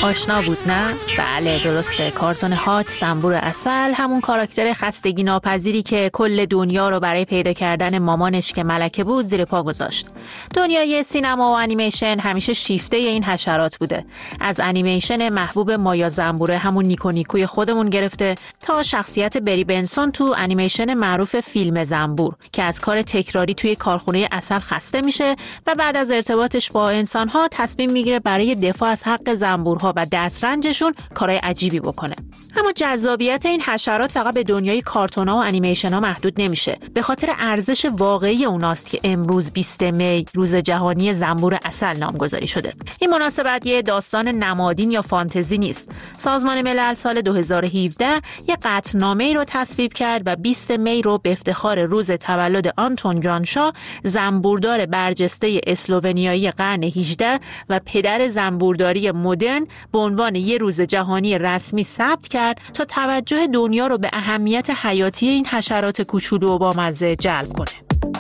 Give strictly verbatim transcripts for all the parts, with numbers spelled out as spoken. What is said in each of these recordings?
آشنا بود نه؟ بله درسته، کارتون هاچ زنبور عسل، همون کاراکتر خستگی ناپذیری که کل دنیا رو برای پیدا کردن مامانش که ملکه بود زیر پا گذاشت. دنیای سینما و انیمیشن همیشه شیفته این حشرات بوده. از انیمیشن محبوب مایا زنبوره همون نیکو نیکوی خودمون گرفته تا شخصیت بری بنسون تو انیمیشن معروف فیلم زنبور که از کار تکراری توی کارخونه عسل خسته میشه و بعد از ارتباطش با انسان‌ها تصمیم میگیره برای دفاع از حق زنبورها و دسترنجشون کارهای عجیبی بکنه. اما جذابیت این حشرات فقط به دنیای کارتون‌ها و انیمیشن‌ها محدود نمیشه. به خاطر ارزش واقعی اوناست که امروز بیست می روز جهانی زنبور عسل نامگذاری شده. این مناسبت یه داستان نمادین یا فانتزی نیست. سازمان ملل سال دو هزار و هفده یه قطعنامه‌ای رو تصویب کرد و بیست می رو به افتخار روز تولد آنتون جان شا، زنبوردار برجسته اسلوونیایی قرن هجدهم و پدر زنبورداری مدرن، به عنوان یه روز جهانی رسمی ثبت کرد تا توجه دنیا رو به اهمیت حیاتی این حشرات کوچولو و بامزه جلب کنه.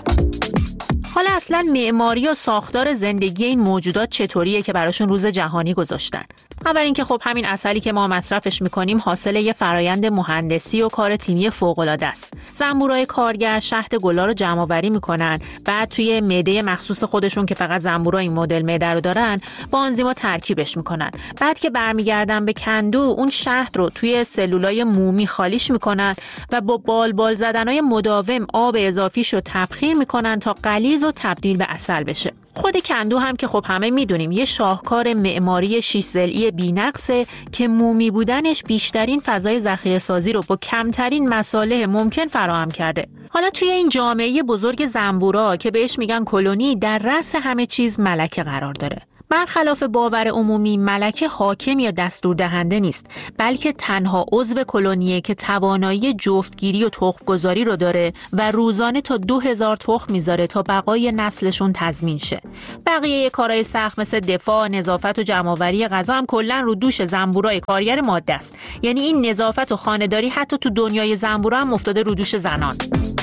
حالا اصلا معماری و ساختار زندگی این موجودات چطوریه که براشون روز جهانی گذاشتن؟ اول اینکه خب همین عسلی که ما مصرفش میکنیم حاصل یه فرایند مهندسی و کار تیمی فوق‌العاده است. زنبورای کارگر شهد گلا رو جمع آوری میکنن، بعد توی معده مخصوص خودشون که فقط زنبورای این مدل معده رو دارن با آنزیما ترکیبش میکنن. بعد که برمیگردن به کندو اون شهد رو توی سلولای مومی خالیش میکنن و با بال بال زدنای مداوم آب اضافیشو تبخیر میکنن تا غلیظ و تبدیل به عسل بشه. خود کندو هم که خب همه میدونیم یه شاهکار معماری شش ضلعی بی‌نقصه که مومی بودنش بیشترین فضای ذخیره سازی رو با کمترین مصالح ممکن فراهم کرده. حالا توی این جامعه بزرگ زنبورا که بهش میگن کلونی، در رأس همه چیز ملکه قرار داره. برخلاف باور عمومی، ملکه حاکم یا دستور دهنده نیست، بلکه تنها عضو کلونیه که توانایی جفتگیری و تخم‌گذاری رو داره و روزانه تا دو هزار تخم میذاره تا بقای نسلشون تضمین شه. بقیه کارهای سخت مثل دفاع، نظافت و جمع‌آوری غذا هم کلاً رو دوش زنبورای کارگر ماده است. یعنی این نظافت و خانه‌داری حتی تو دنیای زنبورا هم افتاده رو دوش زنان.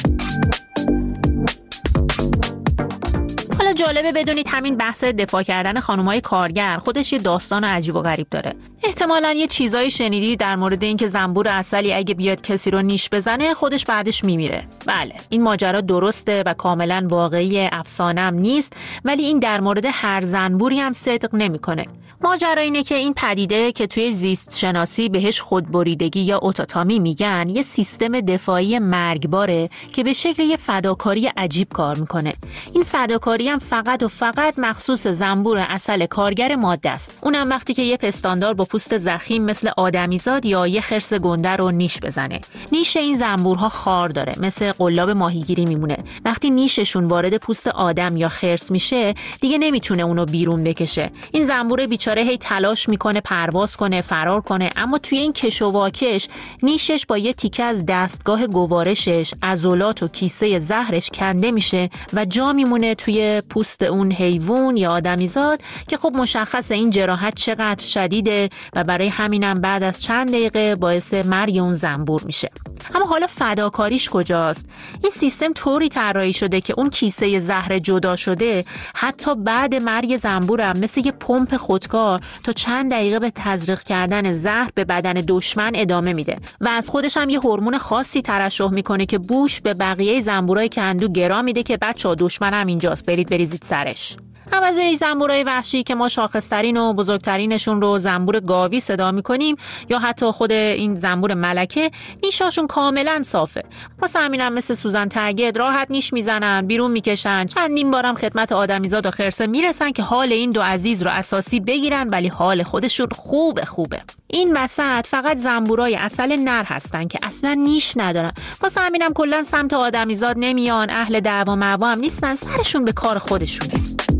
حالا جالبه بدونید همین بحث دفاع کردن خانم‌های کارگر خودش یه داستان عجیب و غریب داره. احتمالاً یه چیزایی شنیدی در مورد اینکه زنبور عسلی اگه بیاد کسی رو نیش بزنه خودش بعدش میمیره. بله، این ماجرا درسته و کاملاً واقعی، افسانه‌ام نیست، ولی این در مورد هر زنبوری هم صدق نمی‌کنه. ماجرا اینه که این پدیده که توی زیست شناسی بهش خودبریدگی یا اوتوتامی میگن، یه سیستم دفاعی مرگباره که به شکل یه فداکاری عجیب کار میکنه. این فداکاری هم فقط و فقط مخصوص زنبور عسل کارگر ماده است. اونم وقتی که یه پستاندار با پوست ضخیم مثل آدمیزاد یا یه خرس گنده رو نیش بزنه. نیش این زنبورها خار داره، مثل قلاب ماهیگیری میمونه. وقتی نیششون وارد پوست آدم یا خرس میشه، دیگه نمیتونه اونو بیرون بکشه. این زنبور بیچاره هی تلاش میکنه پرواز کنه، فرار کنه، اما توی این کش و واکش نیشش با یه تیکه از دستگاه گوارشش، عضلات و کیسه زهرش کنده میشه و جا میمونه توی پوست اون حیوان یا آدمیزاد که خب مشخصه این جراحت چقدر شدیده و برای همینم بعد از چند دقیقه باعث مرگ اون زنبور میشه. اما حالا فداکاریش کجاست؟ این سیستم طوری طراحی شده که اون کیسه زهر جدا شده حتی بعد مرگ زنبورم مثل یه پمپ خودکار تا چند دقیقه به تزریق کردن زهر به بدن دشمن ادامه میده و از خودش هم یه هورمون خاصی ترشح میکنه که بوش به بقیه زنبورای کندو گرا میده که بچه‌ها دشمن هم اینجاست، برید بریزید سرش. عوضه ای زنبورای وحشی که ما شاخصترین و بزرگترینشون رو زنبور گاوی صدا میکنیم یا حتی خود این زنبور ملکه، نیشاشون کاملا صافه. واسه همینم مثل سوزن تگد راحت نیش میزنن، بیرون میکشن، چندین بارم خدمت آدمیزاد و خرسه میرسن که حال این دو عزیز رو اساسی بگیرن، ولی حال خودشون خوبه خوبه. این وسط فقط زنبورای عسل نر هستن که اصلا نیش ندارن. واسه همینم کلا سمت آدمیزاد نمیان، اهل دعوا معوا هم نیستن، سرشون به کار خودشونه.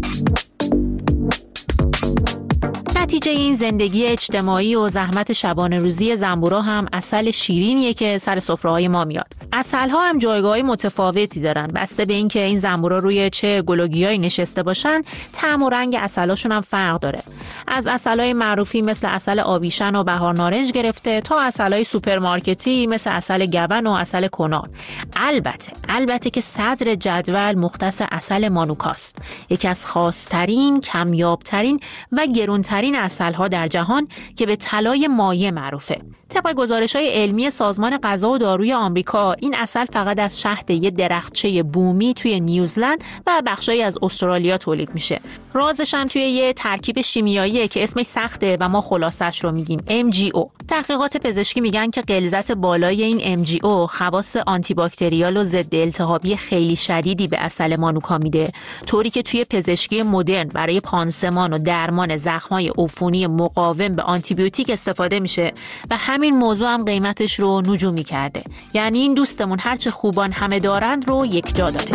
نتیجه این زندگی اجتماعی و زحمت شبانه روزی زنبورا هم عسل شیرینیه که سر سفره‌های ما میاد. عسل‌ها هم جایگاه‌های متفاوتی دارن. بسته به اینکه این زنبورا روی چه گلوگیایی نشسته باشن، طعم و رنگ عسلاشون هم فرق داره. از عسل‌های معروفی مثل عسل آویشن و بهار نارنج گرفته تا عسل‌های سوپرمارکتی مثل عسل گبن و عسل کنار. البته البته که صدر جدول مختص عسل مانوکاست، یکی از خاص‌ترین، کمیاب‌ترین و گران‌ترین عسل‌ها در جهان که به طلای مایع معروفه. طبق گزارش‌های علمی سازمان غذا و داروی آمریکا، این عسل فقط از شهد یه درختچه بومی توی نیوزلند و بخشایی از استرالیا تولید میشه. رازش هم توی یه ترکیب شیمیاییه که اسمش سخته و ما خلاصش رو میگیم ام جی او. تحقیقات پزشکی میگن که غلظت بالای این ام جی او خواص آنتی باکتریال و ضد التهابی خیلی شدیدی به عسل مانوکا میده، طوری که توی پزشکی مدرن برای پانسمان و درمان زخم‌های عفونی مقاوم به آنتی بیوتیک استفاده میشه و همین موضوع هم قیمتش رو نجومی کرده. یعنی این دوستمون هرچه خوبان همه دارند رو یک جا داره.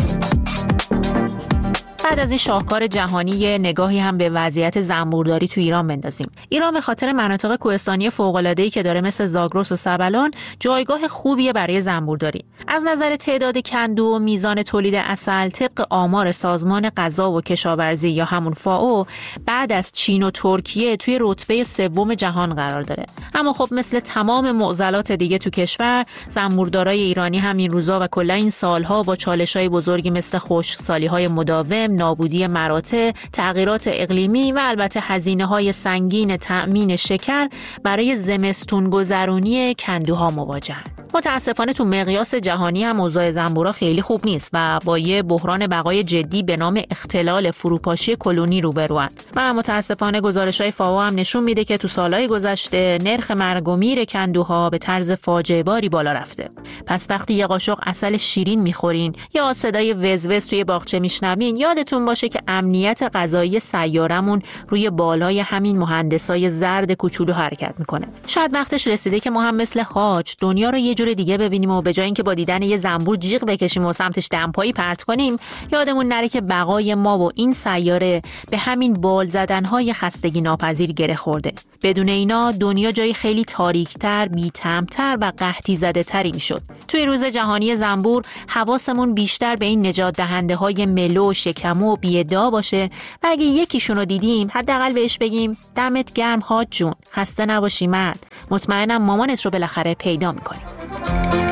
بعد از این شاهکار جهانی نگاهی هم به وضعیت زنبورداری تو ایران بندازیم. ایران به خاطر مناطق کوهستانی فوق‌العاده‌ای که داره مثل زاگرس و سبلان جایگاه خوبیه برای زنبورداری. از نظر تعداد کندو و میزان تولید عسل طبق آمار سازمان غذا و کشاورزی یا همون فائو بعد از چین و ترکیه توی رتبه سوم جهان قرار داره. اما خب مثل تمام معضلات دیگه تو کشور، زنبوردارای ایرانی همین روزا و کلا این سالها با چالش‌های بزرگی مثل خشکسالی‌های مداوم، نابودی مراتع، تغییرات اقلیمی و البته هزینه‌های سنگین تأمین شکر برای زمستون گذرونی کندوها مواجهن. متاسفانه تو مقیاس جهانی هم اوضاع زنبورا خیلی خوب نیست و با یه بحران بقای جدی به نام اختلال فروپاشی کلونی روبروان. و متاسفانه گزارش‌های فاو هم نشون میده که تو سالهای گذشته نرخ مرگ و میر کندوها به طرز فاجعه باری بالا رفته. پس وقتی یه قاشق عسل شیرین میخورین یا صدای وزوز توی باغچه میشنوین، یادتون باشه که امنیت غذایی سیارمون روی بالای همین مهندسای زرد کوچولو حرکت میکنه. شاید وقتش رسیده که ما هم مثل حاج دنیا رو یه جور دیگه ببینیم و به جای اینکه با دیدن یه زنبور جیغ بکشیم و سمتش دمپایی پرت کنیم، یادمون نره که بقای ما و این سیاره به همین بال زدن‌های خستگی ناپذیر گره خورده. بدون اینا دنیا جای خیلی تاریک‌تر، بی‌طعم‌تر و قحطی زده‌تری میشد. توی روز جهانی زنبور حواسمون بیشتر به این نجات دهنده‌های ملو و شکمو و بی‌ادعا باشه و اگه یکیشون رو دیدیم حداقل بهش بگیم دمت گرم حاج جون، خسته نباشی مرد، مطمئنم مامانت رو بالاخره پیدا می‌کنی.